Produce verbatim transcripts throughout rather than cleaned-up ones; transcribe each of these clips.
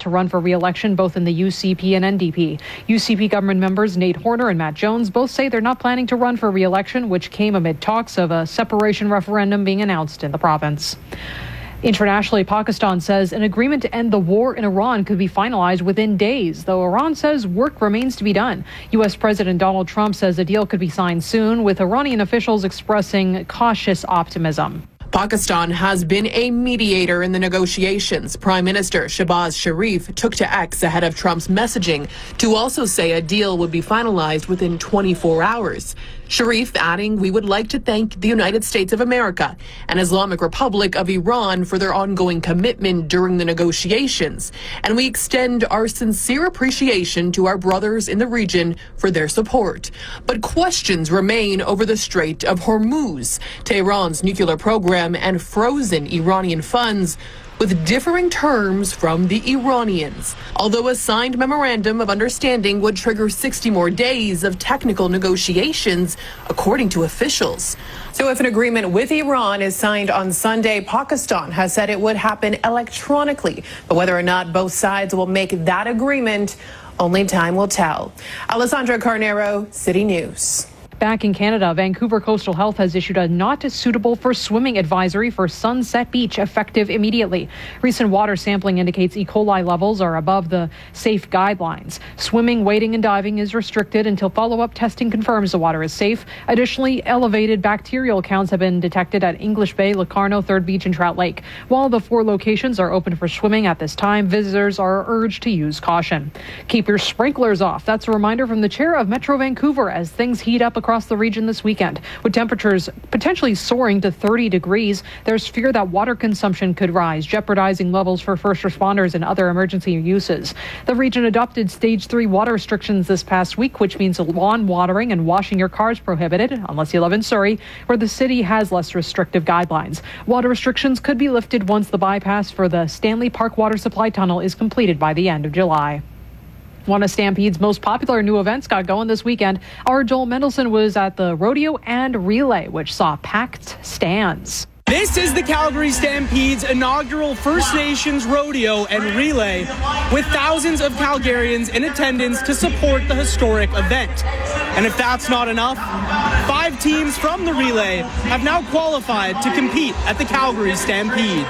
to run for re-election both in the U C P and N D P. U C P government members Nate Horner and Matt Jones both say they're not planning to run for re-election, which came amid talks of a separation referendum being announced in the province. Internationally, Pakistan says an agreement to end the war in Iran could be finalized within days, though Iran says work remains to be done. U S President Donald Trump says a deal could be signed soon, with Iranian officials expressing cautious optimism. Pakistan has been a mediator in the negotiations. Prime Minister Shehbaz Sharif took to X ahead of Trump's messaging to also say a deal would be finalized within twenty-four hours. Sharif adding, "We would like to thank the United States of America and Islamic Republic of Iran for their ongoing commitment during the negotiations, and we extend our sincere appreciation to our brothers in the region for their support." But questions remain over the Strait of Hormuz, Tehran's nuclear program, and frozen Iranian funds, with differing terms from the Iranians. Although a signed memorandum of understanding would trigger sixty more days of technical negotiations, according to officials. So if an agreement with Iran is signed on Sunday, Pakistan has said it would happen electronically. But whether or not both sides will make that agreement, only time will tell. Alessandra Carnero, City News. Back in Canada, Vancouver Coastal Health has issued a not suitable for swimming advisory for Sunset Beach, effective immediately. Recent water sampling indicates E. coli levels are above the safe guidelines. Swimming, wading, and diving is restricted until follow-up testing confirms the water is safe. Additionally, elevated bacterial counts have been detected at English Bay, Locarno, Third Beach, and Trout Lake. While the four locations are open for swimming at this time, visitors are urged to use caution. Keep your sprinklers off. That's a reminder from the chair of Metro Vancouver as things heat up across across the region this weekend. With temperatures potentially soaring to thirty degrees, there's fear that water consumption could rise, jeopardizing levels for first responders and other emergency uses. The region adopted stage three water restrictions this past week, which means lawn watering and washing your cars prohibited, unless you live in Surrey, where the city has less restrictive guidelines. Water restrictions could be lifted once the bypass for the Stanley Park Water Supply Tunnel is completed by the end of July. One of Stampede's most popular new events got going this weekend. Our Joel Mendelson was at the rodeo and relay, which saw packed stands. This is the Calgary Stampede's inaugural First Nations rodeo and relay, with thousands of Calgarians in attendance to support the historic event. And if that's not enough, five teams from the relay have now qualified to compete at the Calgary Stampede.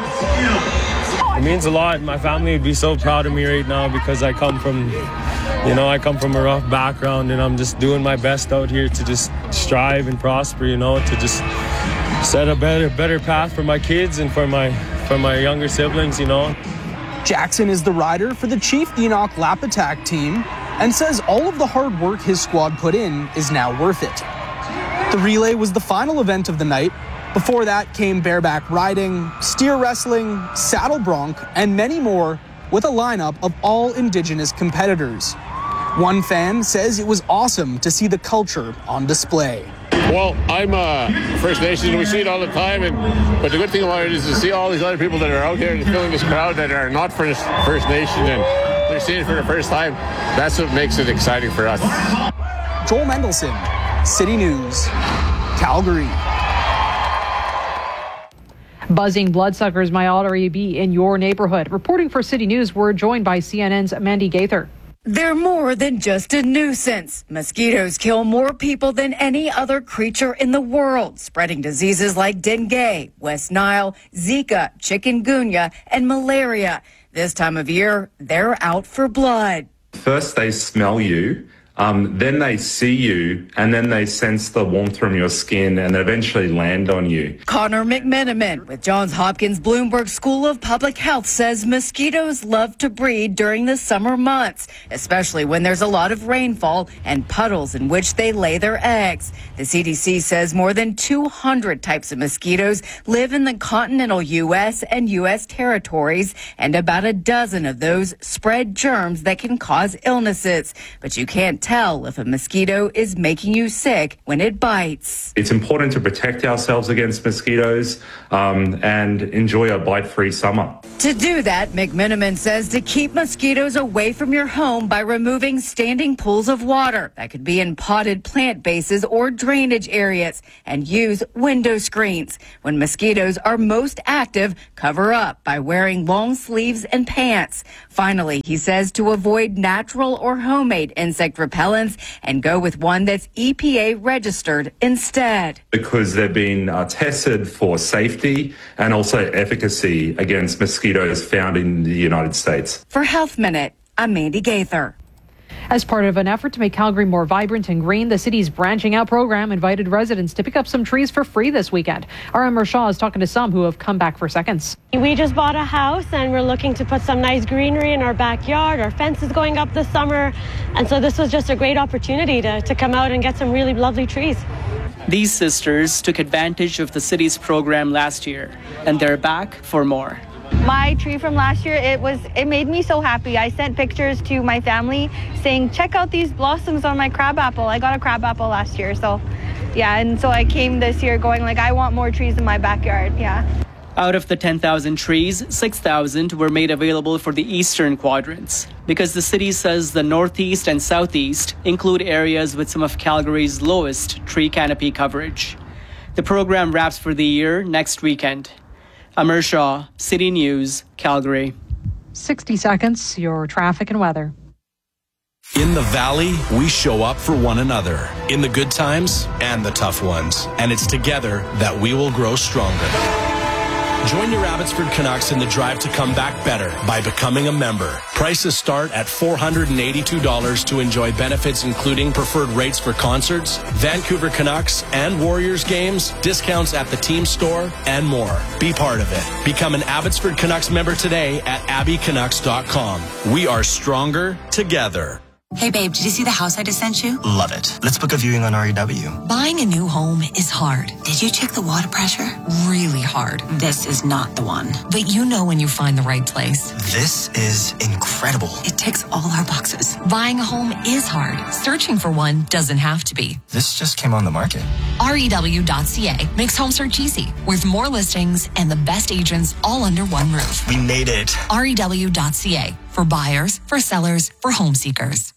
It means a lot. My family would be so proud of me right now because I come from, you know, I come from a rough background, and I'm just doing my best out here to just strive and prosper, you know, to just set a better better path for my kids and for my for my younger siblings, you know. Jackson is the rider for the Chief Enoch Lap Attack team and says all of the hard work his squad put in is now worth it. The relay was the final event of the night. Before that came bareback riding, steer wrestling, saddle bronc, and many more, with a lineup of all Indigenous competitors. One fan says it was awesome to see the culture on display. Well, I'm uh, First Nations, and we see it all the time, and but the good thing about it is to see all these other people that are out here and filling this crowd that are not First, First Nation, and they're seeing it for the first time. That's what makes it exciting for us. Joel Mendelson, City News, Calgary. Buzzing bloodsuckers might already be in your neighborhood. Reporting for City News, we're joined by C N N's Mandy Gaither. They're more than just a nuisance. Mosquitoes kill more people than any other creature in the world, spreading diseases like dengue, West Nile, Zika, chikungunya, and malaria. This time of year, they're out for blood. First, they smell you. Um, then they see you, and then they sense the warmth from your skin and eventually land on you. Connor McMenamin with Johns Hopkins Bloomberg School of Public Health says mosquitoes love to breed during the summer months, especially when there's a lot of rainfall and puddles in which they lay their eggs. The C D C says more than two hundred types of mosquitoes live in the continental U S and U S territories, and about a dozen of those spread germs that can cause illnesses. But you can't tell if a mosquito is making you sick when it bites. It's important to protect ourselves against mosquitoes um, and enjoy a bite-free summer. To do that, McMiniman says to keep mosquitoes away from your home by removing standing pools of water that could be in potted plant bases or drainage areas, and use window screens. When mosquitoes are most active, cover up by wearing long sleeves and pants. Finally, he says to avoid natural or homemade insect repellents and go with one that's E P A registered instead. Because they've been uh, tested for safety and also efficacy against mosquitoes found in the United States. For Health Minute, I'm Mandy Gaither. As part of an effort to make Calgary more vibrant and green, the city's Branching Out program invited residents to pick up some trees for free this weekend. Our Emma Shaw is talking to some who have come back for seconds. We just bought a house and we're looking to put some nice greenery in our backyard. Our fence is going up this summer. And so this was just a great opportunity to, to come out and get some really lovely trees. These sisters took advantage of the city's program last year, and they're back for more. My tree from last year, it was it made me so happy. I sent pictures to my family saying, check out these blossoms on my crabapple. I got a crabapple last year, so yeah, and so I came this year going like, I want more trees in my backyard, yeah. Out of the ten thousand trees, six thousand were made available for the eastern quadrants, because the city says the northeast and southeast include areas with some of Calgary's lowest tree canopy coverage. The program wraps for the year next weekend. Amir Shah, City News, Calgary. sixty seconds, your traffic and weather. In the Valley, we show up for one another, in the good times and the tough ones. And it's together that we will grow stronger. Join your Abbotsford Canucks in the drive to come back better by becoming a member. Prices start at four hundred eighty-two dollars to enjoy benefits including preferred rates for concerts, Vancouver Canucks and Warriors games, discounts at the team store, and more. Be part of it. Become an Abbotsford Canucks member today at abby canucks dot com. We are stronger together. Hey babe, did you see the house I just sent you? Love it. Let's book a viewing on R E W. Buying a new home is hard. Did you check the water pressure? Really hard. This is not the one. But you know when you find the right place. This is incredible. It ticks all our boxes. Buying a home is hard. Searching for one doesn't have to be. This just came on the market. R E W dot C A makes home search easy, with more listings and the best agents all under one roof. We made it. R E W dot C A for buyers, for sellers, for home seekers.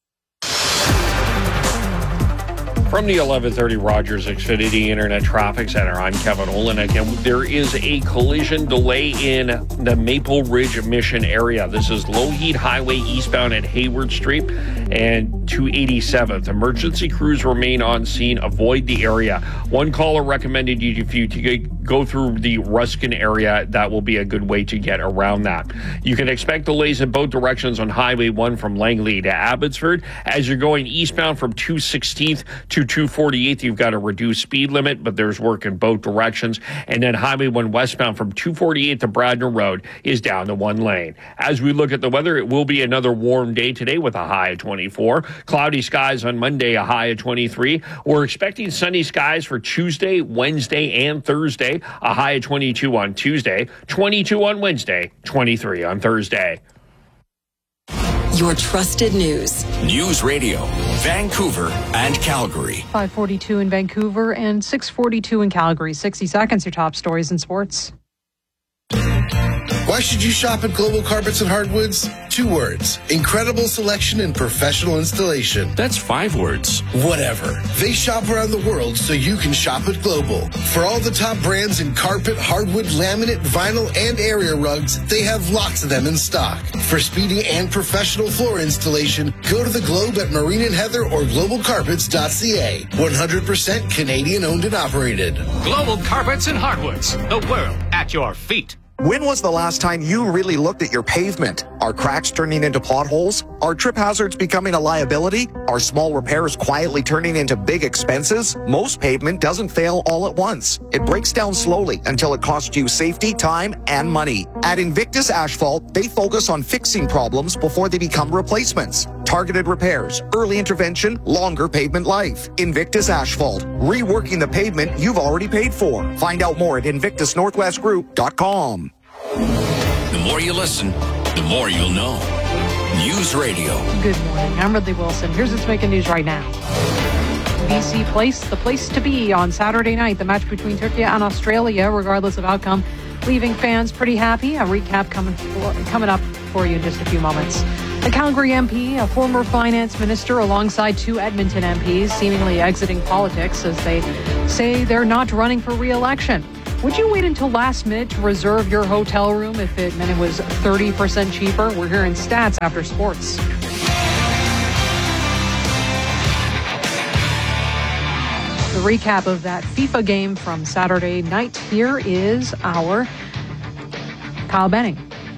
From the eleven thirty Rogers Xfinity Internet Traffic Center, I'm Kevin Olenek, and there is a collision delay in the Maple Ridge Mission area. This is Lougheed Highway eastbound at Hayward Street and two eighty-seventh. Emergency crews remain on scene. Avoid the area. One caller recommended you if you to go through the Ruskin area. That will be a good way to get around that. You can expect delays in both directions on Highway one from Langley to Abbotsford. As you're going eastbound from two sixteenth to two forty-eighth, you've got a reduced speed limit, but there's work in both directions. And then Highway one westbound from two forty-eighth to Bradner Road is down to one lane. As we look at the weather, it will be another warm day today with a high of twenty-four. Cloudy skies on Monday, a high of twenty-three. We're expecting sunny skies for Tuesday, Wednesday, and Thursday, a high of twenty-two on Tuesday, twenty-two on Wednesday, twenty-three on Thursday. Your trusted news. News Radio, Vancouver and Calgary. five forty-two in Vancouver and six forty-two in Calgary. sixty seconds, your top stories in sports. Why should you shop at Global Carpets and Hardwoods? Two words. Incredible selection and professional installation. That's five words. Whatever. They shop around the world so you can shop at Global. For all the top brands in carpet, hardwood, laminate, vinyl, and area rugs, they have lots of them in stock. For speedy and professional floor installation, go to the Globe at Marine and Heather or global carpets dot c a. one hundred percent Canadian owned and operated. Global Carpets and Hardwoods. The world at your feet. When was the last time you really looked at your pavement? Are cracks turning into potholes? Are trip hazards becoming a liability? Are small repairs quietly turning into big expenses? Most pavement doesn't fail all at once. It breaks down slowly until it costs you safety, time, and money. At Invictus Asphalt, they focus on fixing problems before they become replacements. Targeted repairs, early intervention, longer pavement life. Invictus Asphalt, reworking the pavement you've already paid for. Find out more at invictus northwest group dot com. The more you listen, the more you'll know. News Radio. Good morning. I'm Ridley Wilson. Here's what's making news right now. B C Place, the place to be on Saturday night. The match between Turkey and Australia, regardless of outcome, leaving fans pretty happy. A recap coming for, coming up for you in just a few moments. A Calgary M P, a former finance minister, alongside two Edmonton M Ps, seemingly exiting politics as they say they're not running for re-election. Would you wait until last minute to reserve your hotel room if it meant it was thirty percent cheaper? We're hearing stats after sports. The recap of that FIFA game from Saturday night. Here is our Kyle Benning.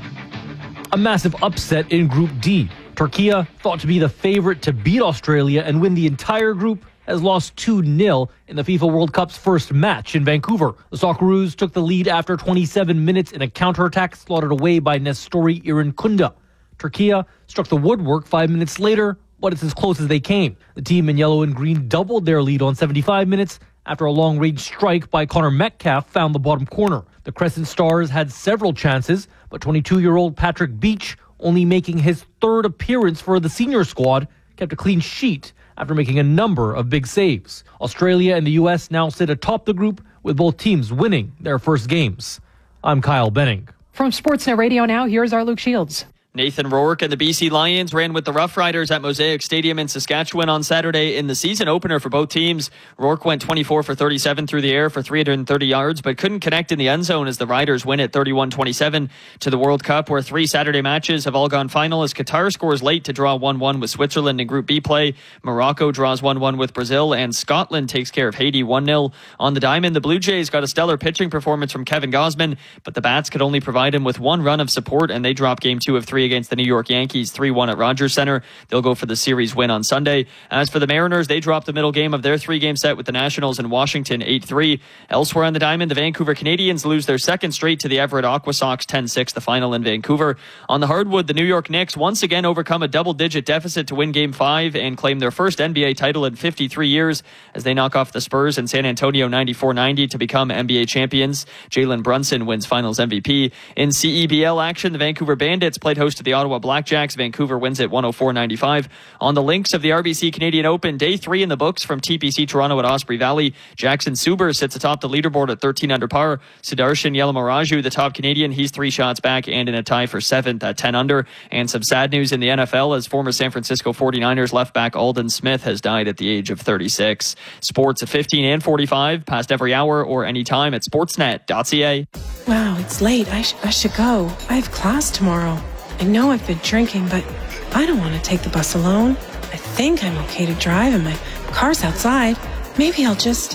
A massive upset in Group D. Turkey, thought to be the favorite to beat Australia and win the entire group, has lost two nil in the FIFA World Cup's first match in Vancouver. The Socceroos took the lead after twenty-seven minutes in a counterattack slaughtered away by Nestori Irinkunda. Turkey struck the woodwork five minutes later, but it's as close as they came. The team in yellow and green doubled their lead on seventy-five minutes after a long-range strike by Connor Metcalf found the bottom corner. The Crescent Stars had several chances, but twenty-two-year-old Patrick Beach, only making his third appearance for the senior squad, kept a clean sheet after making a number of big saves. Australia and the U S now sit atop the group, with both teams winning their first games. I'm Kyle Benning. From Sportsnet Radio now, here's our Luke Shields. Nathan Rourke and the B C Lions ran with the Rough Riders at Mosaic Stadium in Saskatchewan on Saturday in the season opener for both teams. Rourke went twenty-four for thirty-seven through the air for three hundred thirty yards, but couldn't connect in the end zone as the Riders win at thirty-one twenty-seven to the World Cup, where three Saturday matches have all gone final as Qatar scores late to draw one one with Switzerland in Group B play. Morocco draws one one with Brazil, and Scotland takes care of Haiti one nil. On the diamond, the Blue Jays got a stellar pitching performance from Kevin Gausman, but the Bats could only provide him with one run of support, and they dropped game two of three against the New York Yankees three one at Rogers Center. They'll go for the series win on Sunday. As for the Mariners, they dropped the middle game of their three-game set with the Nationals in Washington eight three. Elsewhere on the diamond, the Vancouver Canadians lose their second straight to the Everett Aqua Sox ten six, the final in Vancouver. On the hardwood, the New York Knicks once again overcome a double-digit deficit to win Game five and claim their first N B A title in fifty-three years as they knock off the Spurs in San Antonio ninety-four ninety to become N B A champions. Jalen Brunson wins Finals M V P. In C E B L action, the Vancouver Bandits played host to the Ottawa Blackjacks. Vancouver wins at one oh four ninety-five. On the links of the R B C Canadian Open, day three in the books from T P C Toronto at Osprey Valley. Jackson Suber sits atop the leaderboard at thirteen under par. Sudarshan Yalamaraju, the top Canadian, he's three shots back and in a tie for seventh at ten under. And some sad news in the N F L as former San Francisco forty-niners left back Aldon Smith has died at the age of thirty-six. Sports at fifteen and forty-five, past every hour or anytime at sportsnet dot c a. Wow, it's late. I, sh- I should go. I have class tomorrow. I know I've been drinking, but I don't want to take the bus alone. I think I'm okay to drive and my car's outside. Maybe I'll just...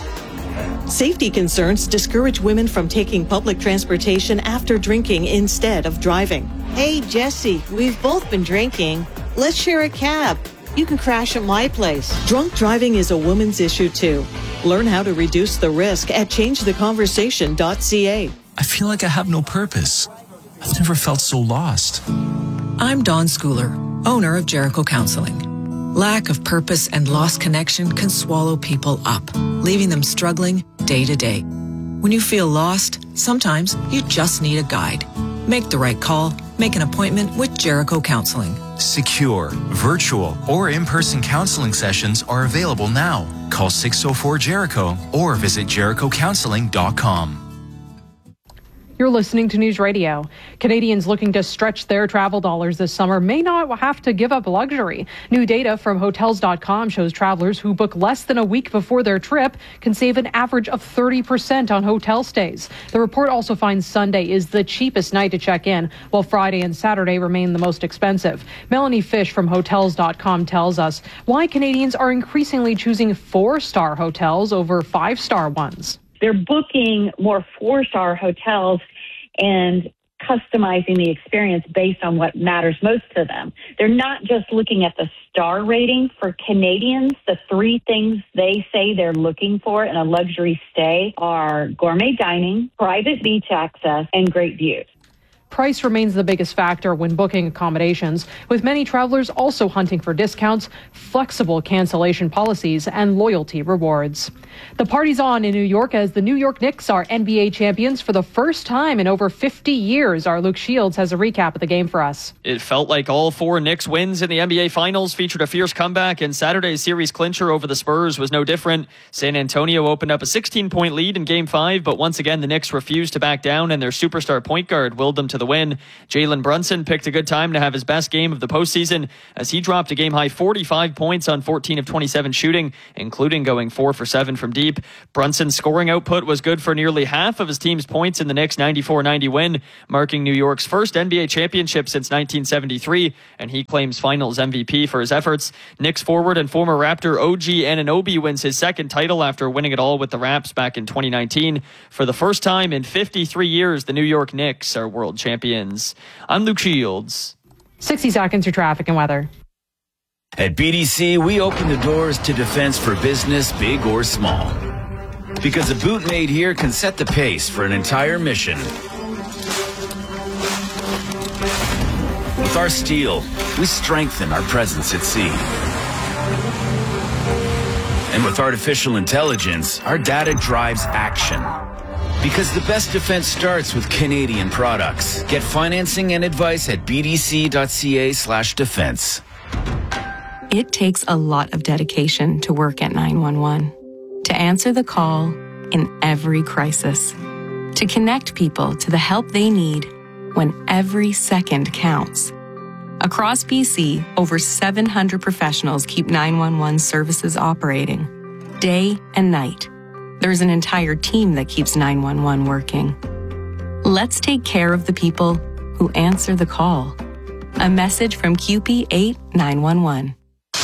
Safety concerns discourage women from taking public transportation after drinking instead of driving. Hey, Jesse, we've both been drinking. Let's share a cab. You can crash at my place. Drunk driving is a woman's issue, too. Learn how to reduce the risk at change the conversation dot c a. I feel like I have no purpose. I've never felt so lost. I'm Dawn Schooler, owner of Jericho Counseling. Lack of purpose and lost connection can swallow people up, leaving them struggling day to day. When you feel lost, sometimes you just need a guide. Make the right call. Make an appointment with Jericho Counseling. Secure, virtual, or in-person counseling sessions are available now. Call six oh four Jericho or visit jericho counseling dot com. You're listening to News Radio. Canadians looking to stretch their travel dollars this summer may not have to give up luxury. New data from Hotels dot com shows travelers who book less than a week before their trip can save an average of thirty percent on hotel stays. The report also finds Sunday is the cheapest night to check in, while Friday and Saturday remain the most expensive. Melanie Fish from Hotels dot com tells us why Canadians are increasingly choosing four-star hotels over five-star ones. They're booking more four-star hotels and customizing the experience based on what matters most to them. They're not just looking at the star rating. For Canadians, the three things they say they're looking for in a luxury stay are gourmet dining, private beach access, and great views. price remains the biggest factor when booking accommodations, with many travelers also hunting for discounts, flexible cancellation policies, and loyalty rewards. The party's on in New York as the New York Knicks are N B A champions for the first time in over fifty years. Our Luke Shields has a recap of the game for us. It felt like all four Knicks wins in the N B A Finals featured a fierce comeback, and Saturday's series clincher over the Spurs was no different. San Antonio opened up a sixteen-point lead in Game five, but once again the Knicks refused to back down, and their superstar point guard willed them to the win. Jalen Brunson picked a good time to have his best game of the postseason as he dropped a game-high forty-five points on fourteen of twenty-seven shooting, including going four for seven from deep. Brunson's scoring output was good for nearly half of his team's points in the Knicks' ninety-four ninety win, marking New York's first N B A championship since nineteen seventy-three, and he claims Finals M V P for his efforts. Knicks forward and former Raptor O G Anunoby wins his second title after winning it all with the Raps back in twenty nineteen. For the first time in fifty-three years, the New York Knicks are world champions. I'm Luke Shields. sixty seconds to traffic and weather. At B D C, we open the doors to defense for business, big or small. Because a boot made here can set the pace for an entire mission. With our steel, we strengthen our presence at sea. And with artificial intelligence, our data drives action. Because the best defense starts with Canadian products. Get financing and advice at bdc.ca slash defense. It takes a lot of dedication to work at nine one one. To answer the call in every crisis. To connect people to the help they need when every second counts. Across B C, over seven hundred professionals keep nine one one services operating, day and night. There's an entire team that keeps nine one one working. Let's take care of the people who answer the call. A message from Q P eight nine one one.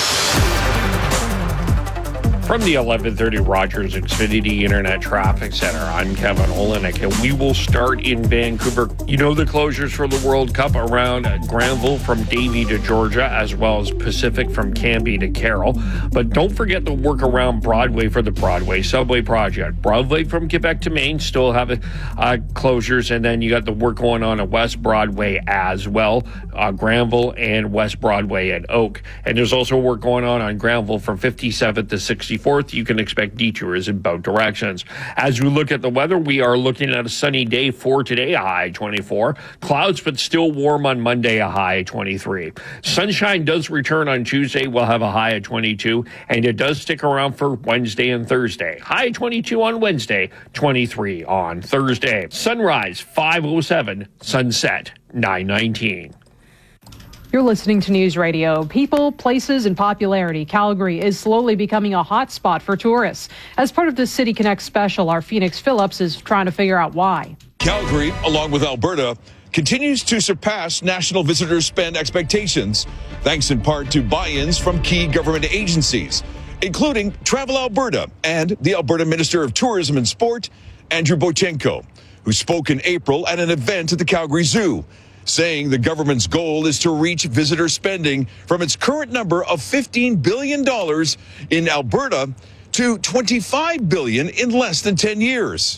From the eleven thirty Rogers Xfinity Internet Traffic Center, I'm Kevin Olenek, and we will start in Vancouver. You know the closures for the World Cup around Granville from Davie to Georgia, as well as Pacific from Cambie to Carroll. But don't forget the work around Broadway for the Broadway Subway Project. Broadway from Quebec to Maine still have uh, closures, and then you got the work going on at West Broadway as well, uh, Granville and West Broadway at Oak. And there's also work going on on Granville from fifty-seventh to sixty-fourth. You can expect detours in both directions. As we look at the weather, we are looking at a sunny day for today, a high twenty-four. Clouds, but still warm on Monday, a high twenty-three. Sunshine does return on Tuesday. We'll have a high of twenty-two, and it does stick around for Wednesday and Thursday. High twenty-two on Wednesday, twenty-three on Thursday. Sunrise, five oh seven. Sunset, nine nineteen. You're listening to News Radio. People, places, and popularity. Calgary is slowly becoming a hot spot for tourists. As part of the City Connect special, our Phoenix Phillips is trying to figure out why. Calgary, along with Alberta, continues to surpass national visitor spend expectations, thanks in part to buy-ins from key government agencies, including Travel Alberta and the Alberta Minister of Tourism and Sport, Andrew Boychenko, who spoke in April at an event at the Calgary Zoo, saying the government's goal is to reach visitor spending from its current number of fifteen billion dollars in Alberta to twenty-five billion dollars in less than ten years.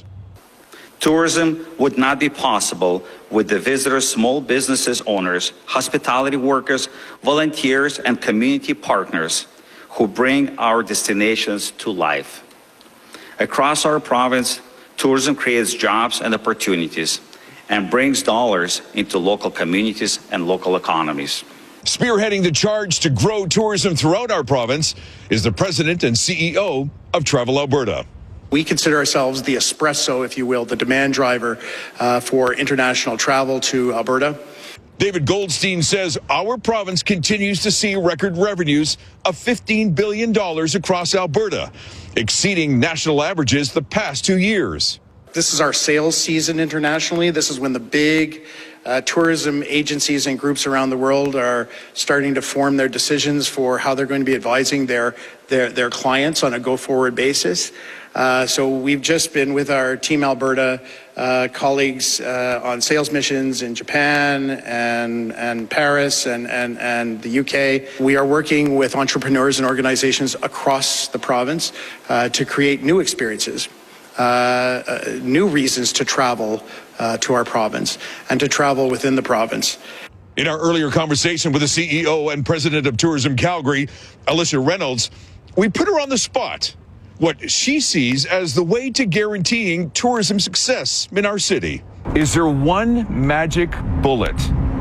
Tourism would not be possible with the visitors, small businesses owners, hospitality workers, volunteers, and community partners who bring our destinations to life. Across our province, tourism creates jobs and opportunities and brings dollars into local communities and local economies. Spearheading the charge to grow tourism throughout our province is the president and C E O of Travel Alberta. We consider ourselves the espresso, if you will, the demand driver uh, for international travel to Alberta. David Goldstein says our province continues to see record revenues of fifteen billion dollars across Alberta, exceeding national averages the past two years. This is our sales season internationally. This is when the big uh, tourism agencies and groups around the world are starting to form their decisions for how they're going to be advising their their, their clients on a go-forward basis. Uh, so we've just been with our Team Alberta uh, colleagues uh, on sales missions in Japan and and Paris and, and, and the U K. We are working with entrepreneurs and organizations across the province uh, to create new experiences. Uh, uh, new reasons to travel uh, to our province and to travel within the province. In our earlier conversation with the C E O and president of Tourism Calgary, Alicia Reynolds, we put her on the spot. What she sees as the way to guaranteeing tourism success in our city. Is there one magic bullet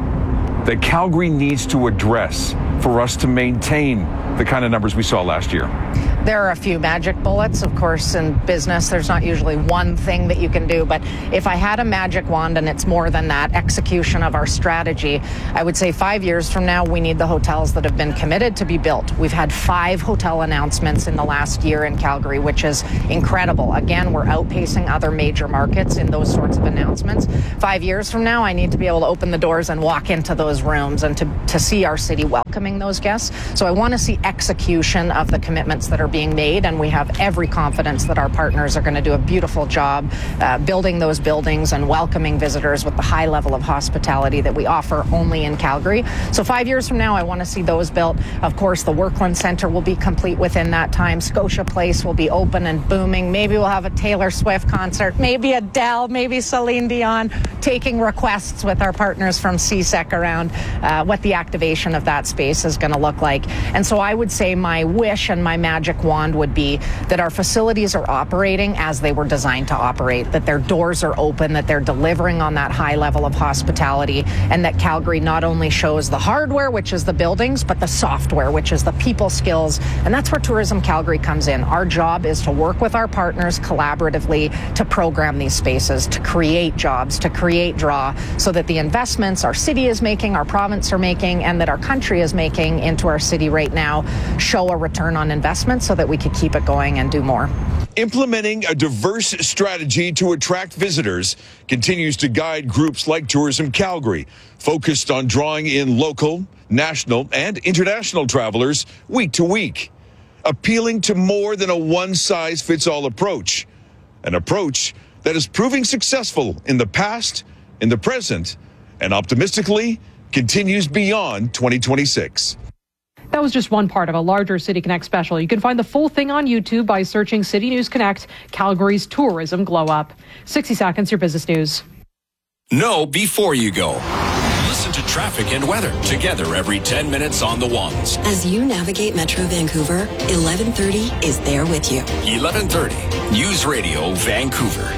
that Calgary needs to address for us to maintain the kind of numbers we saw last year? There are a few magic bullets. Of course, in business, there's not usually one thing that you can do. But if I had a magic wand, and it's more than that, execution of our strategy, I would say five years from now, we need the hotels that have been committed to be built. We've had five hotel announcements in the last year in Calgary, which is incredible. Again, we're outpacing other major markets in those sorts of announcements. Five years from now, I need to be able to open the doors and walk into those rooms and to, to see our city welcoming those guests. So I want to see execution of the commitments that are being made, and we have every confidence that our partners are going to do a beautiful job uh, building those buildings and welcoming visitors with the high level of hospitality that we offer only in Calgary. So five years from now, I want to see those built. Of course, the Workland Centre will be complete within that time. Scotia Place will be open and booming. Maybe we'll have a Taylor Swift concert, maybe Adele, maybe Celine Dion, taking requests with our partners from C S E C around uh, what the activation of that space is going to look like. And so I would say my wish and my magic wand would be that our facilities are operating as they were designed to operate, that their doors are open, that they're delivering on that high level of hospitality, and that Calgary not only shows the hardware, which is the buildings, but the software, which is the people skills. And that's where Tourism Calgary comes in. Our job is to work with our partners collaboratively to program these spaces, to create jobs, to create draw, so that the investments our city is making, our province are making, and that our country is making into our city right now show a return on investment, so that we could keep it going and do more. Implementing a diverse strategy to attract visitors continues to guide groups like Tourism Calgary, focused on drawing in local, national, and international travelers week to week, appealing to more than a one-size-fits-all approach, an approach that is proving successful in the past, in the present, and optimistically continues beyond twenty twenty-six. That was just one part of a larger City Connect special. You can find the full thing on YouTube by searching City News Connect, Calgary's tourism glow up. sixty seconds, your business news. Know before you go. Listen to traffic and weather together every ten minutes on the ones. As you navigate Metro Vancouver, eleven thirty is there with you. eleven thirty, News Radio Vancouver.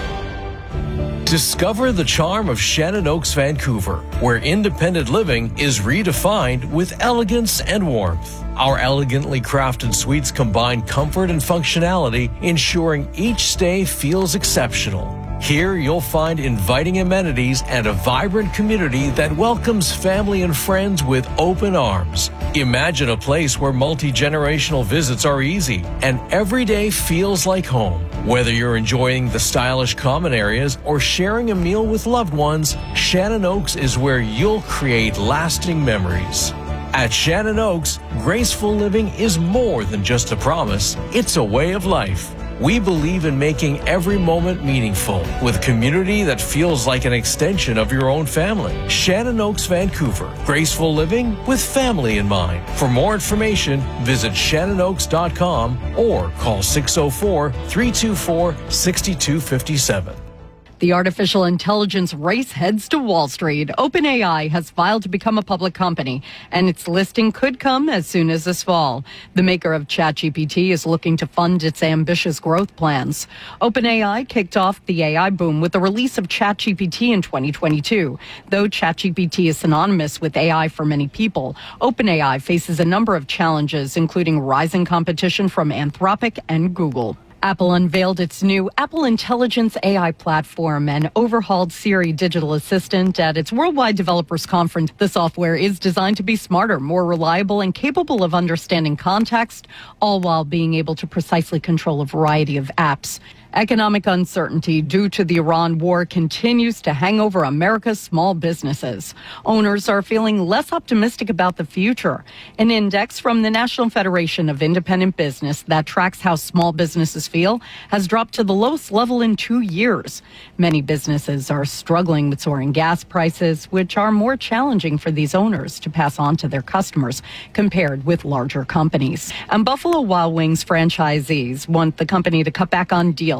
Discover the charm of Shannon Oaks, Vancouver, where independent living is redefined with elegance and warmth. Our elegantly crafted suites combine comfort and functionality, ensuring each stay feels exceptional. Here you'll find inviting amenities and a vibrant community that welcomes family and friends with open arms. Imagine a place where multi-generational visits are easy and every day feels like home. Whether you're enjoying the stylish common areas or sharing a meal with loved ones, Shannon Oaks is where you'll create lasting memories. At Shannon Oaks, graceful living is more than just a promise, it's a way of life. We believe in making every moment meaningful with a community that feels like an extension of your own family. Shannon Oaks, Vancouver. Graceful living with family in mind. For more information, visit shannon oaks dot com or call six oh four, three two four, six two five seven. The artificial intelligence race heads to Wall Street. OpenAI has filed to become a public company, and its listing could come as soon as this fall. The maker of ChatGPT is looking to fund its ambitious growth plans. OpenAI kicked off the A I boom with the release of ChatGPT in twenty twenty-two. Though ChatGPT is synonymous with A I for many people, OpenAI faces a number of challenges, including rising competition from Anthropic and Google. Apple unveiled its new Apple Intelligence A I platform and overhauled Siri digital assistant at its Worldwide Developers Conference. The software is designed to be smarter, more reliable, and capable of understanding context, all while being able to precisely control a variety of apps. Economic uncertainty due to the Iran war continues to hang over America's small businesses. Owners are feeling less optimistic about the future. An index from the National Federation of Independent Business that tracks how small businesses feel has dropped to the lowest level in two years. Many businesses are struggling with soaring gas prices, which are more challenging for these owners to pass on to their customers compared with larger companies. And Buffalo Wild Wings franchisees want the company to cut back on deals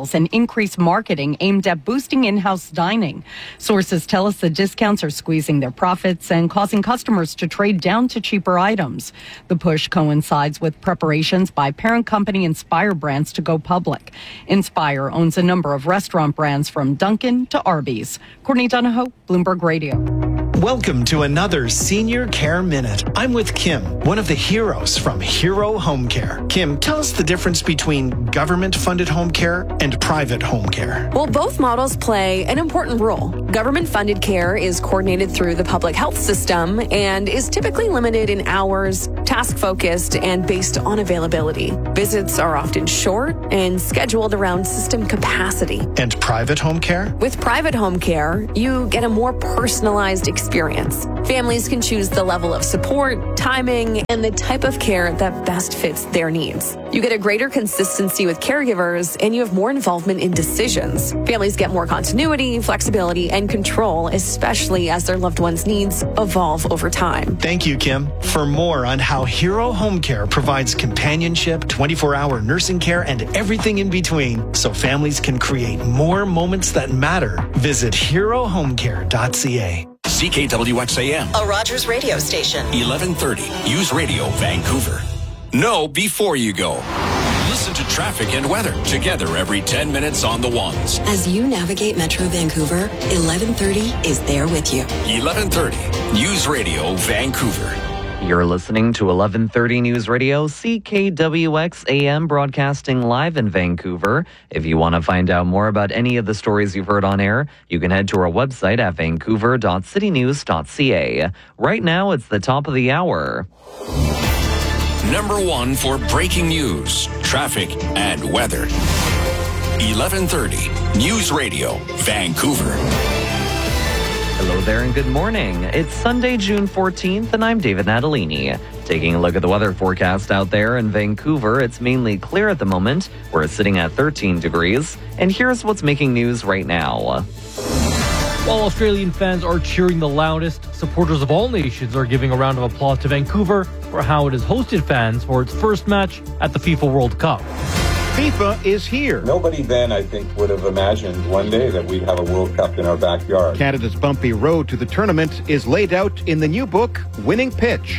sales and increased marketing aimed at boosting in-house dining. Sources tell us the discounts are squeezing their profits and causing customers to trade down to cheaper items. The push coincides with preparations by parent company Inspire Brands to go public. Inspire owns a number of restaurant brands from Dunkin' to Arby's. Courtney Donahoe, Bloomberg Radio. Welcome to another Senior Care Minute. I'm with Kim, one of the heroes from Hero Home Care. Kim, tell us the difference between government-funded home care and private home care. Well, both models play an important role. Government-funded care is coordinated through the public health system and is typically limited in hours, task-focused, and based on availability. Visits are often short and scheduled around system capacity. And private home care? With private home care, you get a more personalized experience. Families can choose the level of support, timing, and the type of care that best fits their needs. You get a greater consistency with caregivers, and you have more involvement in decisions. Families get more continuity, flexibility, and control, especially as their loved ones' needs evolve over time. Thank you, Kim. For more on how Hero Home Care provides companionship, twenty-four hour nursing care, and everything in between, so families can create more moments that matter, visit hero home care dot c a. C K W X A M. A Rogers radio station. eleven thirty. News Radio, Vancouver. Know before you go. Listen to traffic and weather together every ten minutes on the ones. As you navigate Metro Vancouver, eleven thirty is there with you. eleven thirty. News Radio, Vancouver. You're listening to eleven thirty News Radio, C K W X A M, broadcasting live in Vancouver. If you want to find out more about any of the stories you've heard on air, you can head to our website at vancouver dot city news dot c a. Right now, it's the top of the hour. Number one for breaking news, traffic, and weather. eleven thirty News Radio, Vancouver. Hello there and good morning. It's Sunday, June fourteenth, and I'm David Natalini. Taking a look at the weather forecast out there in Vancouver, it's mainly clear at the moment. We're sitting at thirteen degrees, and here's what's making news right now. While Australian fans are cheering the loudest, supporters of all nations are giving a round of applause to Vancouver for how it has hosted fans for its first match at the FIFA World Cup. FIFA is here. Nobody then, I think, would have imagined one day that we'd have a World Cup in our backyard. Canada's bumpy road to the tournament is laid out in the new book, Winning Pitch.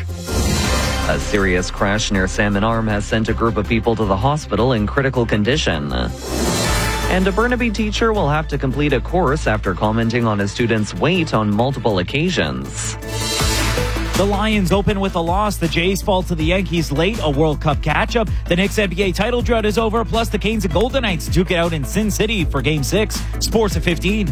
A serious crash near Salmon Arm has sent a group of people to the hospital in critical condition. And a Burnaby teacher will have to complete a course after commenting on a student's weight on multiple occasions. The Lions open with a loss. The Jays fall to the Yankees late, a World Cup catch-up. The Knicks N B A title drought is over, plus the Canes and Golden Knights duke it out in Sin City for Game six. Sports at fifteen.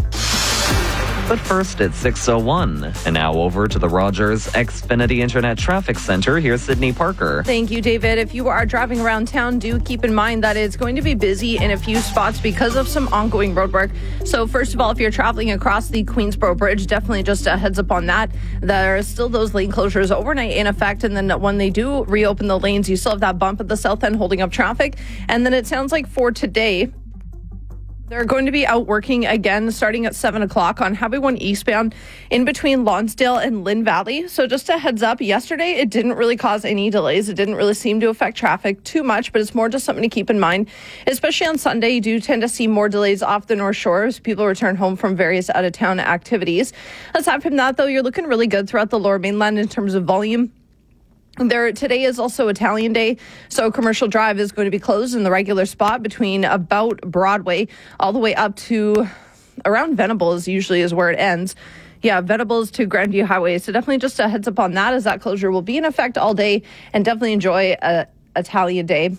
But first, it's six oh one. And now over to the Rogers Xfinity Internet Traffic Center. Here's Sydney Parker. Thank you, David. If you are driving around town, do keep in mind that it's going to be busy in a few spots because of some ongoing road work. So first of all, if you're traveling across the Queensboro Bridge, definitely just a heads up on that. There are still those lane closures overnight in effect. And then when they do reopen the lanes, you still have that bump at the south end holding up traffic. And then it sounds like for today, they're going to be out working again starting at seven o'clock on Highway one eastbound in between Lonsdale and Lynn Valley. So just a heads up, yesterday it didn't really cause any delays. It didn't really seem to affect traffic too much, but it's more just something to keep in mind. Especially on Sunday, you do tend to see more delays off the North Shore as people return home from various out-of-town activities. Aside from that, though, you're looking really good throughout the Lower Mainland in terms of volume. There today is also Italian Day, so Commercial Drive is going to be closed in the regular spot between about Broadway all the way up to around Venables usually is where it ends. Yeah, Venables to Grandview Highway. So definitely just a heads up on that as that closure will be in effect all day, and definitely enjoy a Italian Day.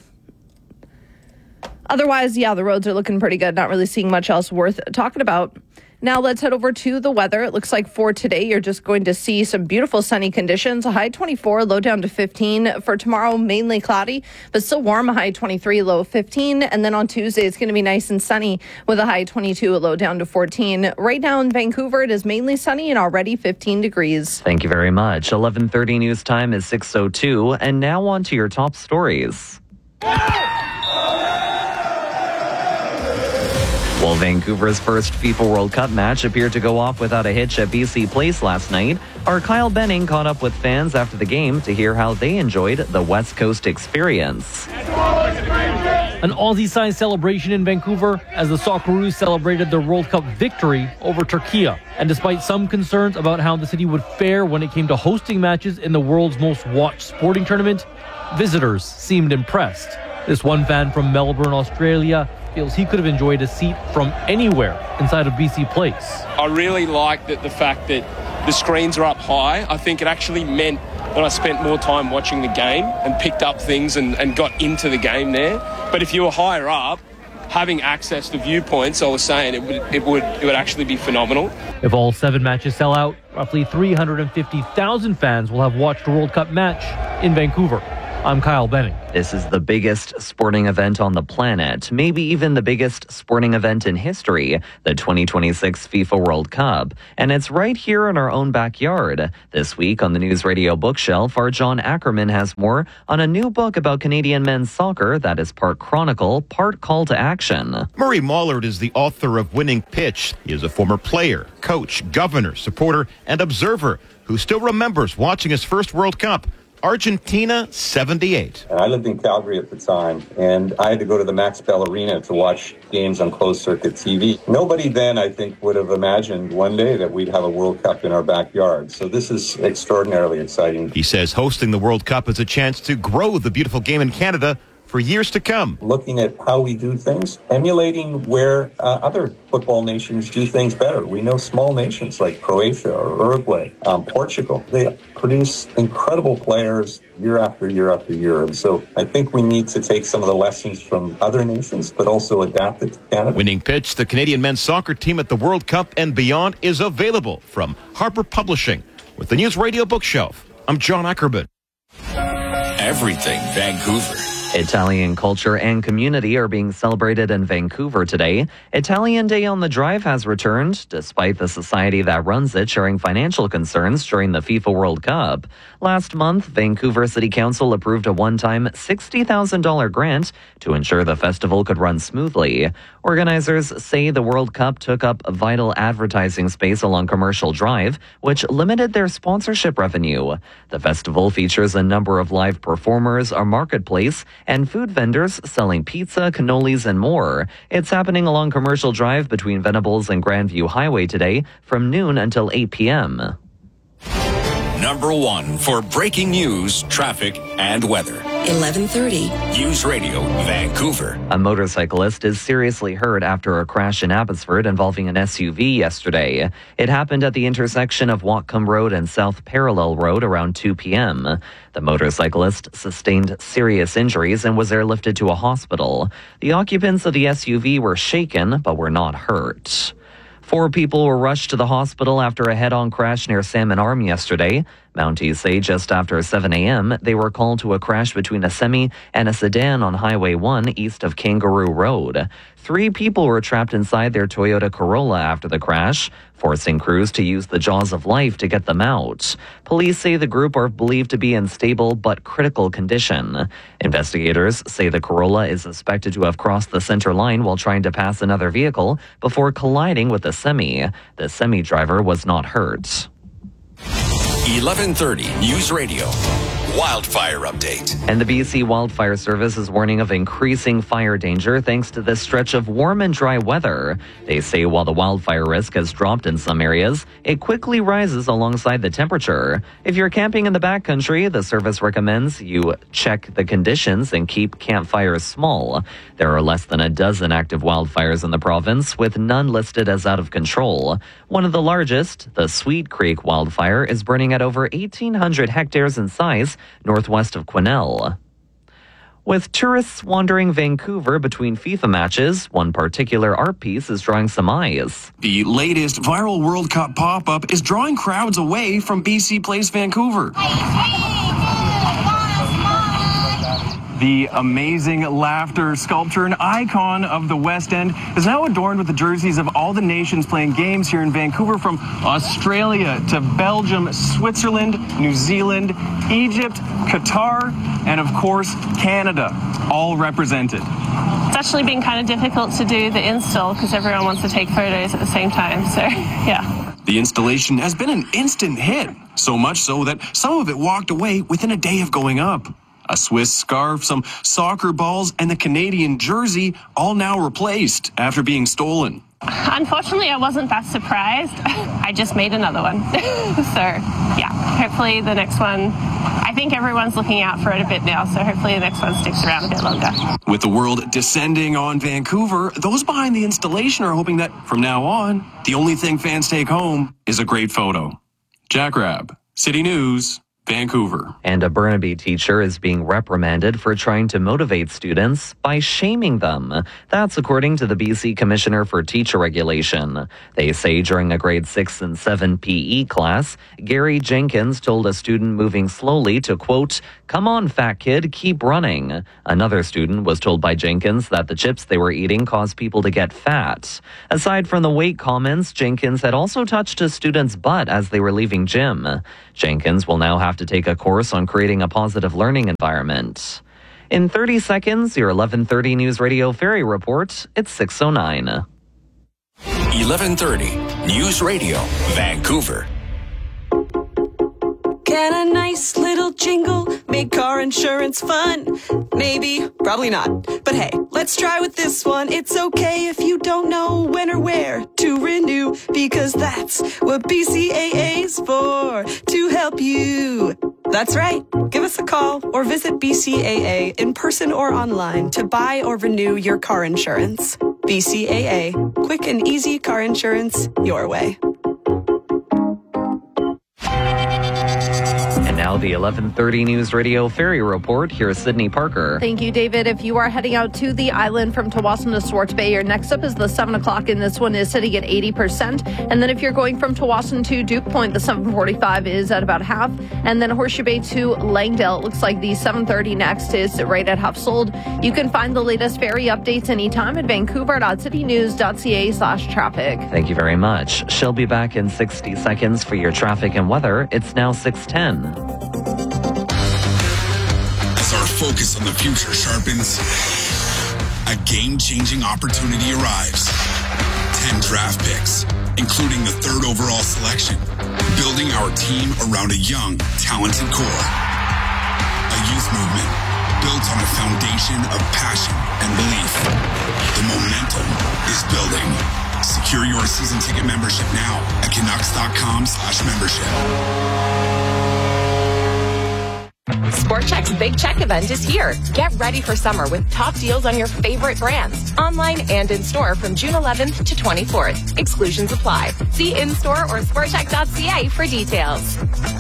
Otherwise, yeah, the roads are looking pretty good. Not really seeing much else worth talking about. Now let's head over to the weather. It looks like for today, you're just going to see some beautiful sunny conditions. A high twenty-four, low down to fifteen. For tomorrow, mainly cloudy, but still warm. A high twenty-three, low fifteen. And then on Tuesday, it's going to be nice and sunny with a high twenty-two, a low down to fourteen. Right now in Vancouver, it is mainly sunny and already fifteen degrees. Thank you very much. eleven thirty news time is six oh two. And now on to your top stories. Well, Vancouver's first FIFA World Cup match appeared to go off without a hitch at B C Place last night. Our Kyle Benning caught up with fans after the game to hear how they enjoyed the West Coast experience. I An Aussie-sized celebration in Vancouver as the Socceroos celebrated their World Cup victory over Turkey. And despite some concerns about how the city would fare when it came to hosting matches in the world's most watched sporting tournament, visitors seemed impressed. This one fan from Melbourne, Australia, feels he could have enjoyed a seat from anywhere inside of B C Place. I really liked that the fact that the screens are up high. I think it actually meant that I spent more time watching the game and picked up things and, and got into the game there. But if you were higher up, having access to viewpoints, I was saying it would it would it would actually be phenomenal. If all seven matches sell out, roughly three hundred fifty thousand fans will have watched a World Cup match in Vancouver. I'm Kyle Benning. This is the biggest sporting event on the planet, maybe even the biggest sporting event in history, the twenty twenty-six FIFA World Cup. And it's right here in our own backyard. This week on the News Radio bookshelf, our John Ackerman has more on a new book about Canadian men's soccer that is part chronicle, part call to action. Murray Mollard is the author of Winning Pitch. He is a former player, coach, governor, supporter, and observer who still remembers watching his first World Cup. Argentina, seventy-eight. I lived in Calgary at the time, and I had to go to the Max Bell Arena to watch games on closed-circuit T V. Nobody then, I think, would have imagined one day that we'd have a World Cup in our backyard. So this is extraordinarily exciting. He says hosting the World Cup is a chance to grow the beautiful game in Canada for years to come. Looking at how we do things, emulating where uh, other football nations do things better. We know small nations like Croatia or Uruguay, um, Portugal. They produce incredible players year after year after year. And so I think we need to take some of the lessons from other nations, but also adapt it to Canada. Winning Pitch, the Canadian men's soccer team at the World Cup and beyond, is available from Harper Publishing. With the News Radio bookshelf, I'm John Ackerman. Everything Vancouver. Italian culture and community are being celebrated in Vancouver today. Italian Day on the Drive has returned, despite the society that runs it sharing financial concerns during the FIFA World Cup. Last month, Vancouver City Council approved a one-time sixty thousand dollars grant to ensure the festival could run smoothly. Organizers say the World Cup took up vital advertising space along Commercial Drive, which limited their sponsorship revenue. The festival features a number of live performers, a marketplace, and food vendors selling pizza, cannolis, and more. It's happening along Commercial Drive between Venables and Grandview Highway today from noon until eight p.m. Number one for breaking news, traffic, and weather. eleven thirty. News Radio Vancouver. A motorcyclist is seriously hurt after a crash in Abbotsford involving an S U V yesterday. It happened at the intersection of Whatcom Road and South Parallel Road around two p.m. The motorcyclist sustained serious injuries and was airlifted to a hospital. The occupants of the S U V were shaken but were not hurt. Four people were rushed to the hospital after a head-on crash near Salmon Arm yesterday. Mounties say just after seven a.m., they were called to a crash between a semi and a sedan on Highway one east of Kangaroo Road. Three people were trapped inside their Toyota Corolla after the crash, forcing crews to use the jaws of life to get them out. Police say the group are believed to be in stable but critical condition. Investigators say the Corolla is suspected to have crossed the center line while trying to pass another vehicle before colliding with the semi. The semi driver was not hurt. eleven thirty News Radio. Wildfire update. And the B C Wildfire Service is warning of increasing fire danger thanks to this stretch of warm and dry weather. They say while the wildfire risk has dropped in some areas, it quickly rises alongside the temperature. If you're camping in the backcountry, the service recommends you check the conditions and keep campfires small. There are less than a dozen active wildfires in the province, with none listed as out of control. One of the largest, the Sweet Creek wildfire, is burning at over eighteen hundred hectares in size, northwest of Quesnel. With tourists wandering Vancouver between FIFA matches, one particular art piece is drawing some eyes. The latest viral World Cup pop-up is drawing crowds away from B C Place Vancouver. The amazing laughter sculpture, an icon of the West End, is now adorned with the jerseys of all the nations playing games here in Vancouver, from Australia to Belgium, Switzerland, New Zealand, Egypt, Qatar, and of course, Canada, all represented. It's actually been kind of difficult to do the install because everyone wants to take photos at the same time, so yeah. The installation has been an instant hit, so much so that some of it walked away within a day of going up. A Swiss scarf, some soccer balls, and the Canadian jersey all now replaced after being stolen. Unfortunately, I wasn't that surprised. I just made another one. So, yeah, hopefully the next one, I think everyone's looking out for it a bit now, so hopefully the next one sticks around a bit longer. With the world descending on Vancouver, those behind the installation are hoping that from now on, the only thing fans take home is a great photo. Jack Rabb, City News, Vancouver. And a Burnaby teacher is being reprimanded for trying to motivate students by shaming them. That's according to the B C Commissioner for Teacher Regulation. They say during a grade six and seven P E class, Gary Jenkins told a student moving slowly to, quote, "Come on, fat kid, keep running." Another student was told by Jenkins that the chips they were eating caused people to get fat. Aside from the weight comments, Jenkins had also touched a student's butt as they were leaving gym. Jenkins will now have to take a course on creating a positive learning environment. In thirty seconds, your eleven thirty News Radio Ferry Report. It's six oh nine. eleven thirty News Radio, Vancouver. Can a nice little jingle make car insurance fun? Maybe, probably not. But hey, let's try with this one. It's okay if you don't know when or where to renew, because that's what B C A A's for, to help you. That's right. Give us a call or visit B C A A in person or online to buy or renew your car insurance. B C A A. Quick and easy car insurance your way. And now the eleven thirty News Radio Ferry Report. Here's Sydney Parker. Thank you, David. If you are heading out to the island from Tawasin to Swartz Bay, your next up is the seven o'clock, and this one is sitting at eighty percent. And then if you're going from Tawasin to Duke Point, the seven forty-five is at about half. And then Horseshoe Bay to Langdale, it looks like the seven thirty next is right at half sold. You can find the latest ferry updates anytime at vancouver.citynews.ca slash traffic. Thank you very much. She'll be back in sixty seconds for your traffic and weather. It's now six ten. As our focus on the future sharpens, a game-changing opportunity arrives. ten draft picks, including the third overall selection, building our team around a young, talented core. A youth movement built on a foundation of passion and belief. The momentum is building. Secure your season ticket membership now at Canucks.com slash membership. Sport Chek's Big Check event is here. Get ready for summer with top deals on your favorite brands, online and in store from June eleventh to twenty-fourth. Exclusions apply. See in-store or sport chek dot c a for details.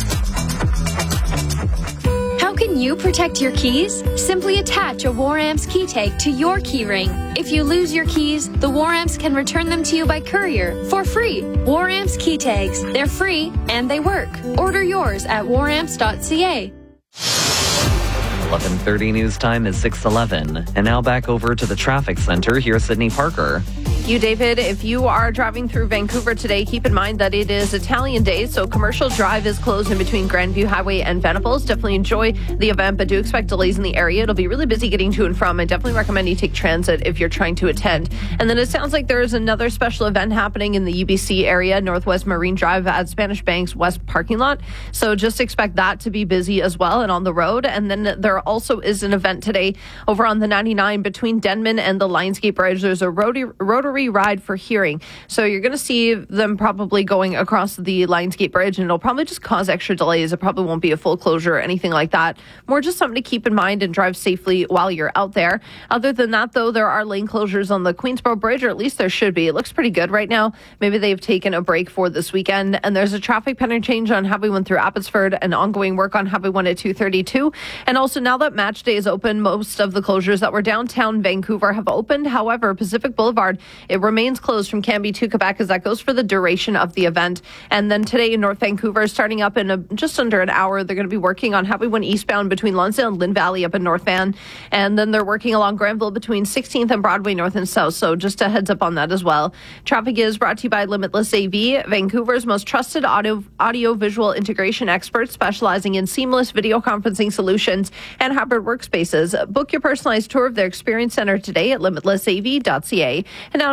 How can you protect your keys? Simply attach a Waramps key tag to your key ring. If you lose your keys, the Waramps can return them to you by courier for free. Waramps key tags. They're free and they work. Order yours at waramps dot c a. eleven thirty news time is six eleven. And now back over to the traffic center. Here's Sydney Parker. You, David, if you are driving through Vancouver today, keep in mind that it is Italian Day, so Commercial Drive is closed in between Grandview Highway and Venables. Definitely enjoy the event, but do expect delays in the area. It'll be really busy getting to and from. I definitely recommend you take transit if you're trying to attend. And then it sounds like there is another special event happening in the U B C area, Northwest Marine Drive at Spanish Bank's West parking lot. So just expect that to be busy as well and on the road. And then there also is an event today over on the ninety-nine between Denman and the Lionsgate Bridge. There's a rotary, rotary ride for hearing. So you're going to see them probably going across the Lionsgate Bridge, and it'll probably just cause extra delays. It probably won't be a full closure or anything like that. More just something to keep in mind and drive safely while you're out there. Other than that, though, there are lane closures on the Queensboro Bridge, or at least there should be. It looks pretty good right now. Maybe they've taken a break for this weekend. And there's a traffic pattern change on Highway one through Abbotsford and ongoing work on Highway one at two thirty-two. And also now that match day is open, most of the closures that were downtown Vancouver have opened. However, Pacific Boulevard, it remains closed from Cambie to Quebec as that goes for the duration of the event. And then today in North Vancouver, starting up in a, just under an hour, they're going to be working on Highway one eastbound between Lonsdale and Lynn Valley up in North Van. And then they're working along Granville between sixteenth and Broadway North and South. So just a heads up on that as well. Traffic is brought to you by Limitless A V, Vancouver's most trusted audio, audio visual integration expert specializing in seamless video conferencing solutions and hybrid workspaces. Book your personalized tour of their experience center today at limitless a v dot c a. And now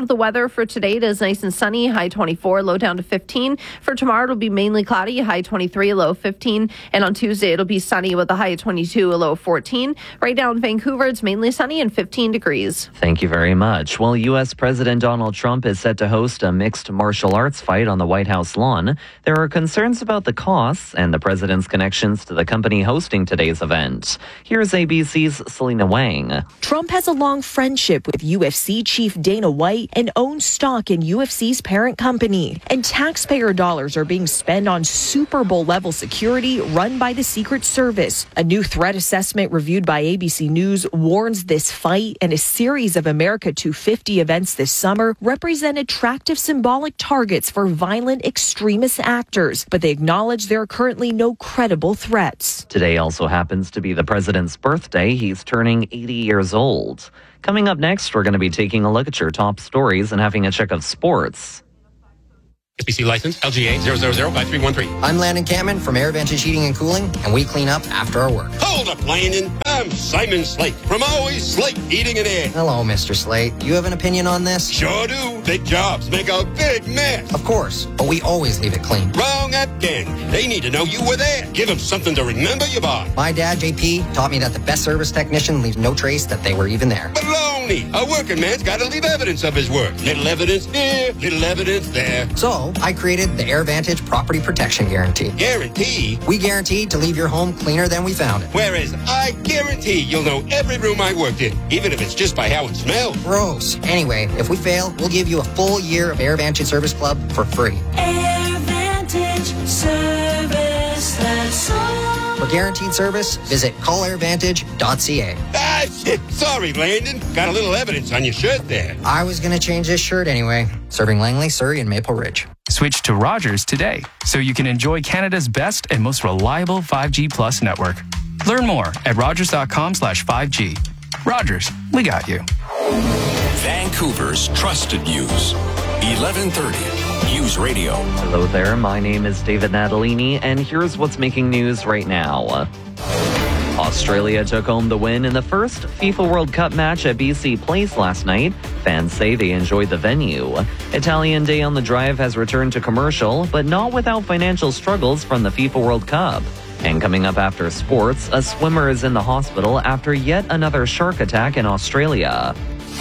out of the weather for today, it is nice and sunny, high twenty-four, low down to fifteen. For tomorrow, it'll be mainly cloudy, high twenty-three, low fifteen. And on Tuesday, it'll be sunny with a high of twenty-two, a low of fourteen. Right now in Vancouver, it's mainly sunny and fifteen degrees. Thank you very much. Well, U S. President Donald Trump is set to host a mixed martial arts fight on the White House lawn. There are concerns about the costs and the president's connections to the company hosting today's event. Here's A B C's Selena Wang. Trump has a long friendship with U F C chief Dana White and owns stock in U F C's parent company. And taxpayer dollars are being spent on Super Bowl level security run by the Secret Service. A new threat assessment reviewed by A B C News warns this fight and a series of America two fifty events this summer represent attractive symbolic targets for violent extremist actors, but they acknowledge there are currently no credible threats. Today also happens to be the president's birthday. He's turning eighty years old. Coming up next, we're going to be taking a look at your top stories and having a check of sports. S B C license L G A zero zero zero five three one three. I'm Landon Cameron from AirVantage Heating and Cooling, and we clean up after our work. Hold up, Landon. I'm Simon Slate from Always Slate Heating and Air. Hello, Mister Slate. You have an opinion on this? Sure do. Big jobs make a big mess. Of course, but we always leave it clean. Wrong again. They need to know you were there. Give them something to remember you by. My dad, J P, taught me that the best service technician leaves no trace that they were even there. Baloney. A working man's got to leave evidence of his work. Little evidence here, little evidence there. So, I created the AirVantage Property Protection Guarantee. Guarantee? We guarantee to leave your home cleaner than we found it. Whereas I guarantee you'll know every room I worked in, even if it's just by how it smells. Gross. Anyway, if we fail, we'll give you a full year of AirVantage Service Club for free. AirVantage Service, that's all. For guaranteed service, visit call air vantage dot c a. Ah, shit. Sorry, Landon. Got a little evidence on your shirt there. I was going to change this shirt anyway. Serving Langley, Surrey, and Maple Ridge. Switch to Rogers today so you can enjoy Canada's best and most reliable five G Plus network. Learn more at rogers.com slash 5G. Rogers, we got you. Vancouver's trusted news. eleven thirty News Radio. Hello there, my name is David Natalini, and here's what's making news right now. Australia took home the win in the first FIFA World Cup match at B C Place last night. Fans say they enjoyed the venue. Italian Day on the Drive has returned to commercial, but not without financial struggles from the FIFA World Cup. And coming up after sports, a swimmer is in the hospital after yet another shark attack in Australia.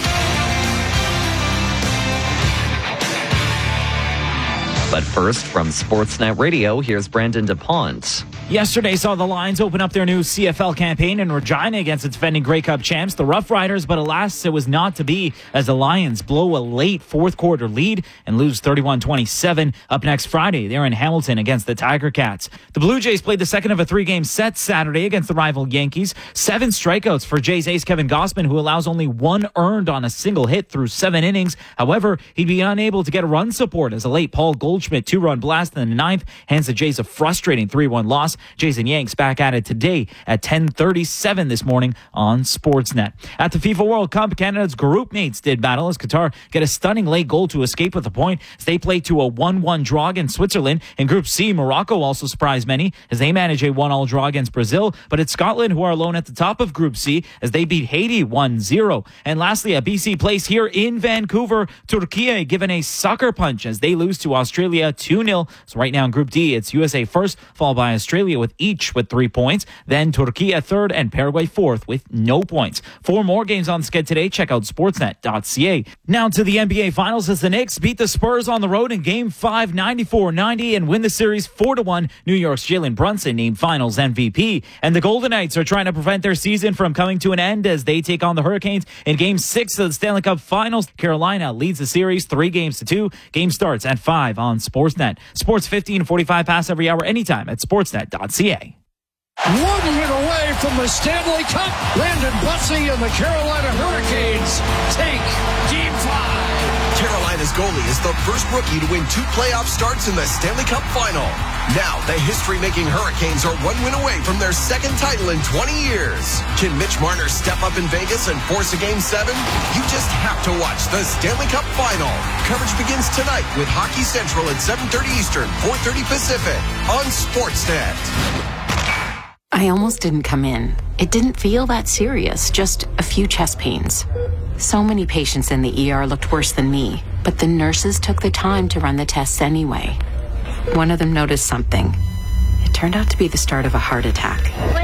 But first, from Sportsnet Radio, here's Brandon DuPont. Yesterday saw the Lions open up their new C F L campaign in Regina against its defending Grey Cup champs, the Rough Riders, but alas, it was not to be as the Lions blow a late fourth quarter lead and lose thirty-one twenty-seven. Up next Friday, they're in Hamilton against the Tiger Cats. The Blue Jays played the second of a three-game set Saturday against the rival Yankees. Seven strikeouts for Jays ace Kevin Gausman, who allows only one earned on a single hit through seven innings. However, he'd be unable to get run support as a late Paul Goldschmidt two-run blast in the ninth hands the Jays a frustrating three one loss. Jays and Yanks back at it today at ten thirty-seven this morning on Sportsnet. At the FIFA World Cup, Canada's group mates did battle as Qatar get a stunning late goal to escape with a point as they played to a one one draw against Switzerland. In Group C, Morocco also surprised many as they managed a one all draw against Brazil, but it's Scotland who are alone at the top of Group C as they beat Haiti one zero. And lastly, at B C Place here in Vancouver, Turkey given a sucker punch as they lose to Australia two nil. So right now in Group D, it's U S A first, followed by Australia with each with three points. Then Turkey third and Paraguay fourth with no points. Four more games on the sked today. Check out sportsnet dot c a. Now to the N B A Finals as the Knicks beat the Spurs on the road in Game five ninety-four ninety and win the series four to one. New York's Jalen Brunson named Finals M V P. And the Golden Knights are trying to prevent their season from coming to an end as they take on the Hurricanes in Game six of the Stanley Cup Finals. Carolina leads the series three games to two. Game starts at five on Sportsnet. Sports fifteen forty-five pass every hour anytime at sportsnet dot c a. One win away from the Stanley Cup. Landon Bussey and the Carolina Hurricanes take Game five. Carolina's goalie is the first rookie to win two playoff starts in the Stanley Cup Final. Now, the history-making Hurricanes are one win away from their second title in twenty years. Can Mitch Marner step up in Vegas and force a Game seven? You just have to watch the Stanley Cup Final. Coverage begins tonight with Hockey Central at seven thirty Eastern, four thirty Pacific on Sportsnet. I almost didn't come in. It didn't feel that serious, just a few chest pains. So many patients in the E R looked worse than me, but the nurses took the time to run the tests anyway. One of them noticed something. It turned out to be the start of a heart attack.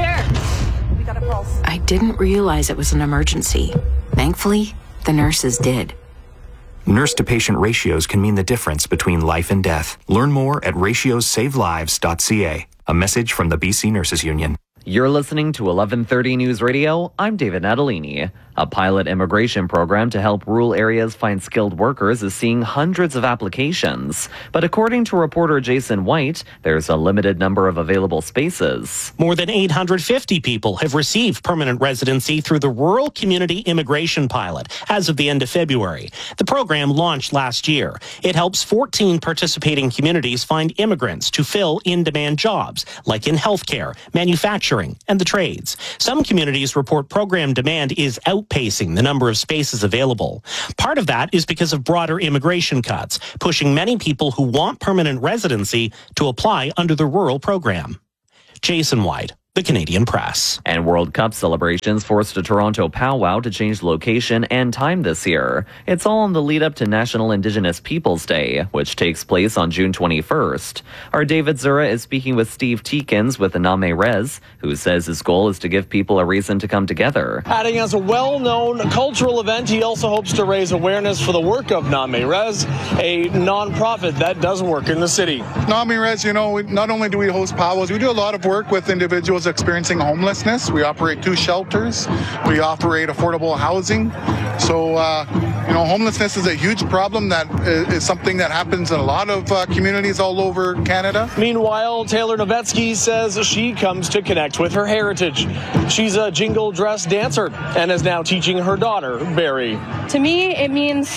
Claire! We got a pulse. I didn't realize it was an emergency. Thankfully, the nurses did. Nurse-to-patient ratios can mean the difference between life and death. Learn more at ratios save lives dot c a. A message from the B C Nurses Union. You're listening to eleven thirty News Radio. I'm David Natalini. A pilot immigration program to help rural areas find skilled workers is seeing hundreds of applications. But according to reporter Jason White, there's a limited number of available spaces. More than eight hundred fifty people have received permanent residency through the Rural Community Immigration Pilot as of the end of February. The program launched last year. It helps fourteen participating communities find immigrants to fill in-demand jobs, like in healthcare, manufacturing, and the trades. Some communities report program demand is outpacing the number of spaces available. Part of that is because of broader immigration cuts, pushing many people who want permanent residency to apply under the rural program. Jason White, The Canadian Press. And World Cup celebrations forced a Toronto powwow to change location and time this year. It's all in the lead up to National Indigenous Peoples Day, which takes place on June twenty-first. Our David Zura is speaking with Steve Teekins with Name Rez, who says his goal is to give people a reason to come together. Adding as a well-known cultural event, he also hopes to raise awareness for the work of Name Rez, a non-profit that does work in the city. Name Rez, you know, not only do we host powwows, we do a lot of work with individuals experiencing homelessness. We operate two shelters. We operate affordable housing. So, uh, you know, homelessness is a huge problem that is something that happens in a lot of uh, communities all over Canada. Meanwhile, Taylor Novetsky says she comes to connect with her heritage. She's a jingle dress dancer and is now teaching her daughter, Barry. To me, it means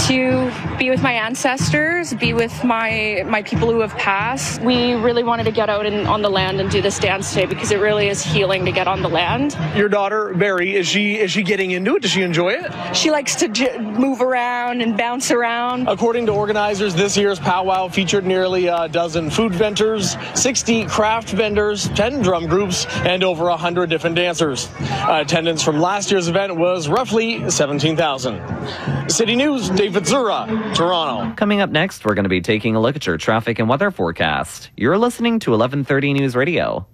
to be with my ancestors, be with my my people who have passed. We really wanted to get out and on the land and do this dance today because it really is healing to get on the land. Your daughter, Barry, is she is she getting into it? Does she enjoy it? She likes to j- move around and bounce around. According to organizers, this year's powwow featured nearly a dozen food vendors, sixty craft vendors, ten drum groups, and over one hundred different dancers. Uh, attendance from last year's event was roughly seventeen thousand. City News, David Zura, Toronto. Coming up next, we're going to be taking a look at your traffic and weather forecast. You're listening to eleven thirty News Radio.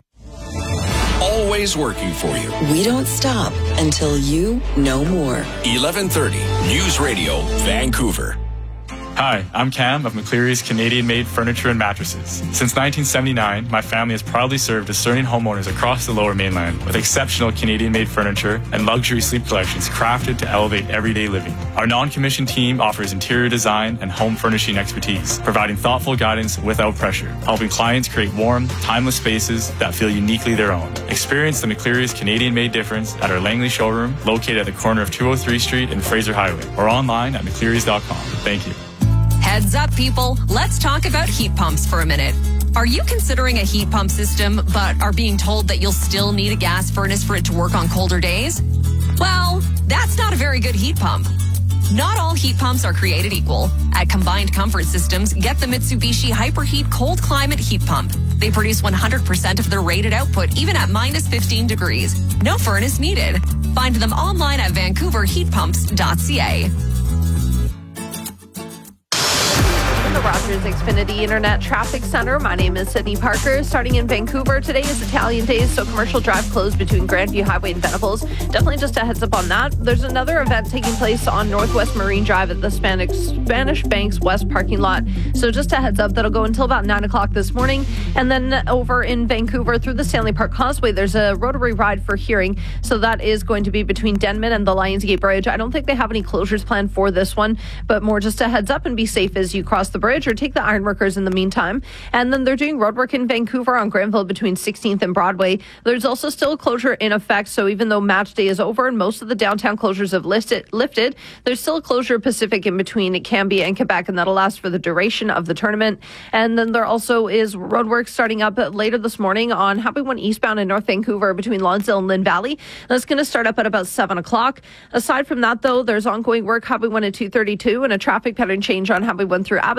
Always working for you. We don't stop until you know more. eleven thirty News Radio, Vancouver. Hi, I'm Cam of McCleary's Canadian-made furniture and mattresses. Since nineteen seventy-nine, my family has proudly served discerning homeowners across the Lower Mainland with exceptional Canadian-made furniture and luxury sleep collections crafted to elevate everyday living. Our non-commissioned team offers interior design and home furnishing expertise, providing thoughtful guidance without pressure, helping clients create warm, timeless spaces that feel uniquely their own. Experience the McCleary's Canadian-made difference at our Langley showroom, located at the corner of two oh three Street and Fraser Highway, or online at mcclearys dot com. Thank you. Heads up, people. Let's talk about heat pumps for a minute. Are you considering a heat pump system, but are being told that you'll still need a gas furnace for it to work on colder days? Well, that's not a very good heat pump. Not all heat pumps are created equal. At Combined Comfort Systems, get the Mitsubishi Hyperheat Cold Climate Heat Pump. They produce one hundred percent of their rated output, even at minus fifteen degrees. No furnace needed. Find them online at vancouver heat pumps dot c a. The Rogers Xfinity Internet Traffic Center. My name is Sydney Parker. Starting in Vancouver, today is Italian Days, so Commercial Drive closed between Grandview Highway and Venables. Definitely just a heads up on that. There's another event taking place on Northwest Marine Drive at the Spanish, Spanish Banks West parking lot. So just a heads up, that'll go until about nine o'clock this morning. And then over in Vancouver through the Stanley Park Causeway, there's a rotary ride for hearing. So that is going to be between Denman and the Lionsgate Bridge. I don't think they have any closures planned for this one, but more just a heads up and be safe as you cross the bridge or take the ironworkers in the meantime. And then they're doing roadwork in Vancouver on Granville between sixteenth and Broadway. There's also still a closure in effect, so even though match day is over and most of the downtown closures have listed, lifted, there's still a closure Pacific in between Cambia and Quebec, and that'll last for the duration of the tournament. And then there also is roadwork starting up later this morning on Highway one eastbound in North Vancouver between Lonsdale and Lynn Valley. That's going to start up at about seven o'clock. Aside from that, though, there's ongoing work Highway one and two thirty-two and a traffic pattern change on Highway one through Abbotsford, but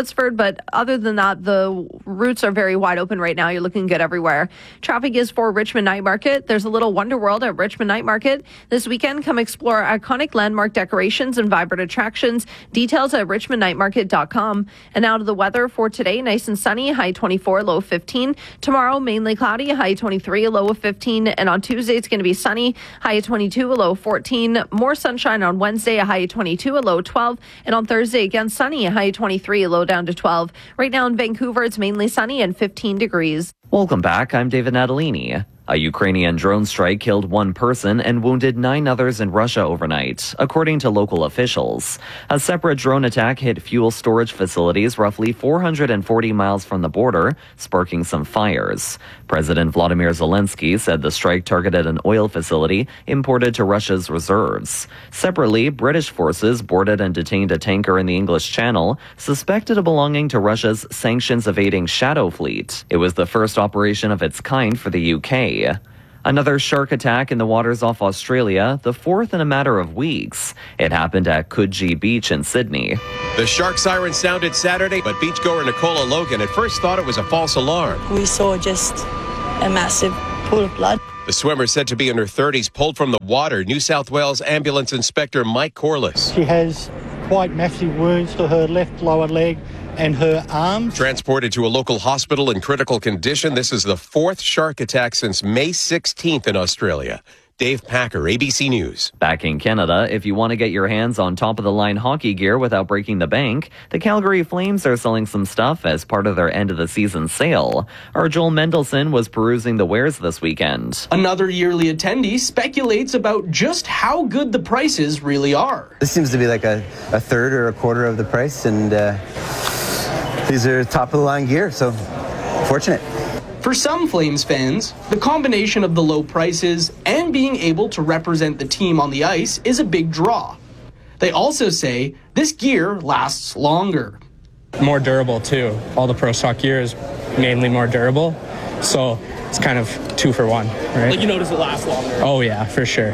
But other than that, the routes are very wide open right now. You're looking good everywhere. Traffic is for Richmond Night Market. There's a little Wonder World at Richmond Night Market. This weekend, come explore iconic landmark decorations and vibrant attractions. Details at richmond night market dot com. And out of the weather for today, nice and sunny, high twenty-four, low fifteen. Tomorrow, mainly cloudy, high twenty-three, a low of fifteen. And on Tuesday, it's going to be sunny, high of twenty-two, a low of fourteen. More sunshine on Wednesday, a high of twenty-two, a low of twelve. And on Thursday, again, sunny, a high of twenty-three, a low down to twelve. Right now in Vancouver, it's mainly sunny and fifteen degrees. Welcome back. I'm David Natalini. A Ukrainian drone strike killed one person and wounded nine others in Russia overnight, according to local officials. A separate drone attack hit fuel storage facilities roughly four hundred forty miles from the border, sparking some fires. President Vladimir Zelensky said the strike targeted an oil facility imported to Russia's reserves. Separately, British forces boarded and detained a tanker in the English Channel, suspected of belonging to Russia's sanctions-evading Shadow Fleet. It was the first operation of its kind for the U K. Another shark attack in the waters off Australia, the fourth in a matter of weeks. It happened at Coogee Beach in Sydney. The shark siren sounded Saturday, but beachgoer Nicola Logan at first thought it was a false alarm. We saw just a massive pool of blood. The swimmer, said to be in her thirties, pulled from the water. New South Wales Ambulance Inspector Mike Corliss. She has quite massive wounds to her left lower leg and her arms. Transported to a local hospital in critical condition. This is the fourth shark attack since May sixteenth in Australia. Dave Packer, A B C News. Back in Canada, if you want to get your hands on top-of-the-line hockey gear without breaking the bank, the Calgary Flames are selling some stuff as part of their end-of-the-season sale. Our Joel Mendelson was perusing the wares this weekend. Another yearly attendee speculates about just how good the prices really are. This seems to be like a, a third or a quarter of the price, and uh, these are top-of-the-line gear, so fortunate. For some Flames fans, the combination of the low prices and being able to represent the team on the ice is a big draw. They also say this gear lasts longer. More durable too. All the Pro Stock gear is mainly more durable, so it's kind of two for one, right? Like, you notice it lasts longer. Oh yeah, for sure.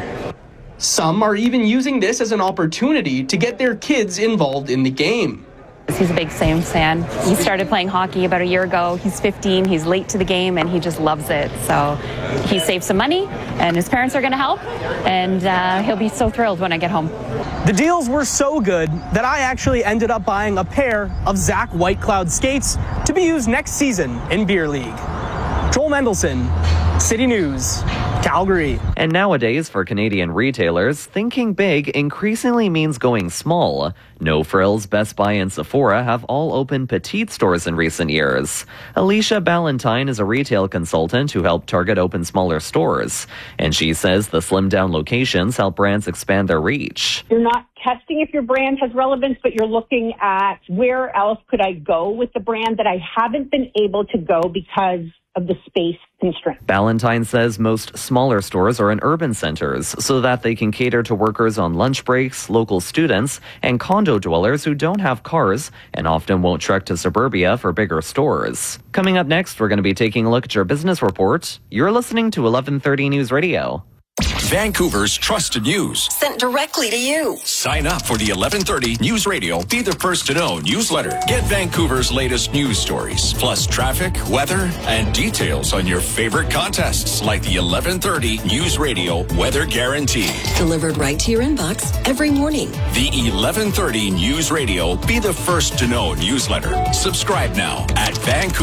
Some are even using this as an opportunity to get their kids involved in the game. He's a big Flames fan. He started playing hockey about a year ago. He's fifteen. He's late to the game, and he just loves it. So he saved some money, and his parents are going to help, and uh, he'll be so thrilled when I get home. The deals were so good that I actually ended up buying a pair of Zach Whitecloud skates to be used next season in Beer League. Joel Mendelson, City News, Calgary. And nowadays, for Canadian retailers, thinking big increasingly means going small. No Frills, Best Buy, and Sephora have all opened petite stores in recent years. Alicia Ballantyne is a retail consultant who helped Target open smaller stores. And she says the slimmed-down locations help brands expand their reach. You're not testing if your brand has relevance, but you're looking at where else could I go with the brand that I haven't been able to go because of the space constraint. Ballantyne says most smaller stores are in urban centers so that they can cater to workers on lunch breaks, local students, and condo dwellers who don't have cars and often won't trek to suburbia for bigger stores. Coming up next, we're going to be taking a look at your business report. You're listening to eleven thirty News Radio. Vancouver's trusted news. Sent directly to you. Sign up for the eleven thirty News Radio Be the First to Know newsletter. Get Vancouver's latest news stories, plus traffic, weather, and details on your favorite contests like the eleven thirty News Radio Weather Guarantee. Delivered right to your inbox every morning. The eleven thirty News Radio Be the First to Know newsletter. Subscribe now at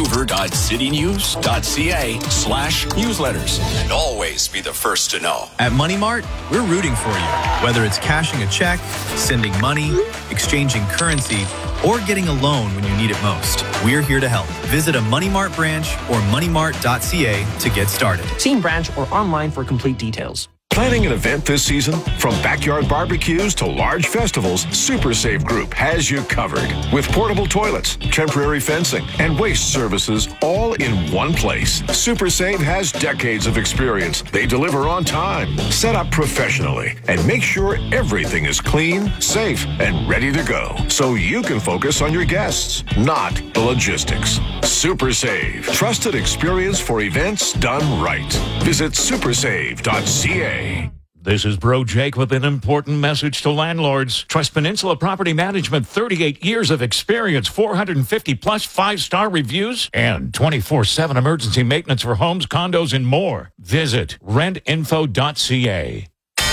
vancouver.citynews.ca slash newsletters. And always be the first to know. At Money Mart, we're rooting for you. Whether it's cashing a check, sending money, exchanging currency, or getting a loan when you need it most, we're here to help. Visit a Money Mart branch or money mart dot c a to get started. See branch or online for complete details. Planning an event this season? From backyard barbecues to large festivals, Super Save Group has you covered. With portable toilets, temporary fencing, and waste services all in one place. Super Save has decades of experience. They deliver on time, set up professionally, and make sure everything is clean, safe, and ready to go. So you can focus on your guests, not the logistics. Super Save. Trusted experience for events done right. Visit super save dot c a. This is Bro Jake with an important message to landlords. Trust Peninsula Property Management, thirty-eight years of experience, four hundred fifty plus five-star reviews, and twenty-four seven emergency maintenance for homes, condos, and more. Visit rent info dot c a.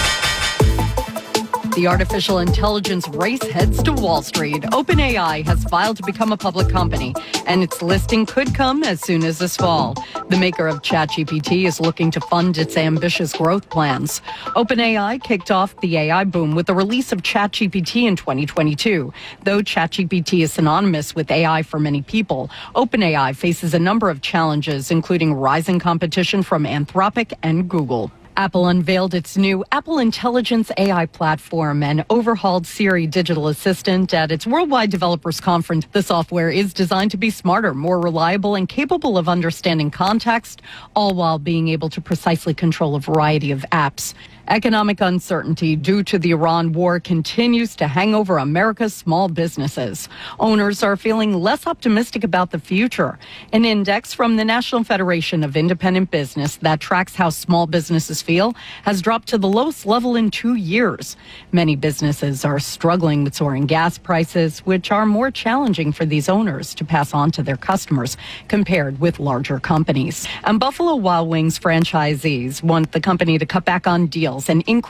The artificial intelligence race heads to Wall Street. OpenAI has filed to become a public company, and its listing could come as soon as this fall. The maker of ChatGPT is looking to fund its ambitious growth plans. OpenAI kicked off the A I boom with the release of ChatGPT in twenty twenty-two. Though ChatGPT is synonymous with A I for many people, OpenAI faces a number of challenges, including rising competition from Anthropic and Google. Apple unveiled its new Apple Intelligence A I platform and overhauled Siri digital assistant at its Worldwide Developers Conference. The software is designed to be smarter, more reliable, and capable of understanding context, all while being able to precisely control a variety of apps. Economic uncertainty due to the Iran war continues to hang over America's small businesses. Owners are feeling less optimistic about the future. An index from the National Federation of Independent Business that tracks how small businesses feel has dropped to the lowest level in two years. Many businesses are struggling with soaring gas prices, which are more challenging for these owners to pass on to their customers compared with larger companies. And Buffalo Wild Wings franchisees want the company to cut back on deals and increase